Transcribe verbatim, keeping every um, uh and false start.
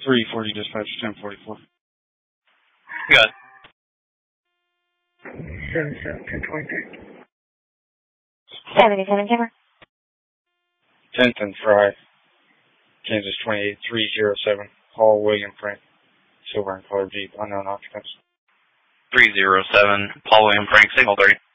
three forty dispatch, ten forty-four. Good. seven seven, ten twenty-three. seventy-seven, camera. tenth and Fry, Kansas twenty-eight three oh seven. Paul William Frank, silver and color Jeep, unknown occupants. three oh seven, Paul William Frank, signal three.